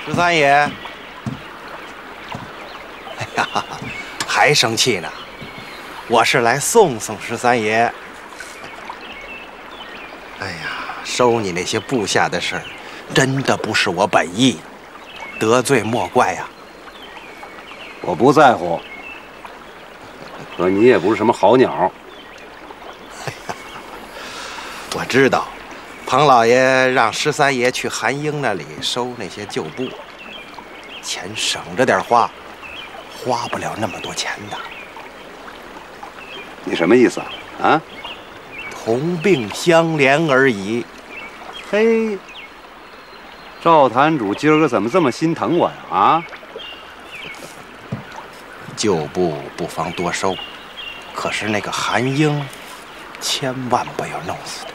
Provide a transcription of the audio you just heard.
十三爷，哎呀，还生气呢？我是来送十三爷。哎呀，收你那些部下的事儿，真的不是我本意，得罪莫怪呀。 我不在乎，可你也不是什么好鸟。 我知道，彭老爷让十三爷去韩英那里收那些旧布，钱省着点花，花不了那么多钱的。 你什么意思啊？啊？ 同病相怜而已。 嘿，赵坛主今儿个怎么这么心疼我呀？啊？ 旧布不妨多收，可是那个韩英，千万不要弄死他。